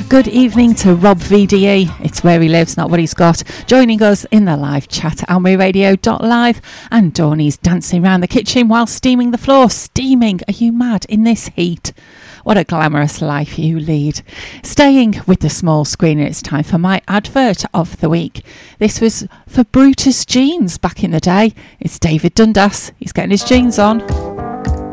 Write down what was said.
Good evening to Rob VDE. It's where he lives, not what he's got. Joining us in the live chat at AlmeraRadio.live, and Dawney's dancing around the kitchen while steaming the floor. Steaming? Are you mad in this heat? What a glamorous life you lead. Staying with the small screen, it's time for my advert of the week. This was for Brutus Jeans back in the day. It's David Dundas. He's getting his jeans on.